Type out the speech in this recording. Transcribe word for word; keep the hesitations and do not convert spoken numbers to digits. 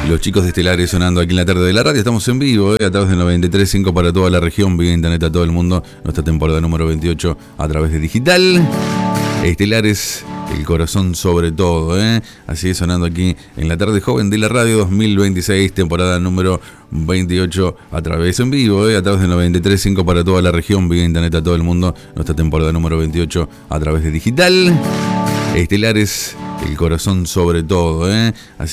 Los chicos de Estelares sonando aquí en la tarde de la radio. Estamos en vivo, eh, a través del noventa y tres punto cinco para toda la región, vía internet a todo el mundo. Nuestra temporada número veintiocho a través de digital. Estelares, el corazón sobre todo, ¿eh? Así es, sonando aquí en la tarde joven de la radio dos mil veintiséis, temporada número veintiocho a través en vivo, ¿eh? A través del noventa y tres punto cinco para toda la región, vía internet a todo el mundo. Nuestra temporada número veintiocho a través de digital. Estelares, el corazón sobre todo, ¿eh? Así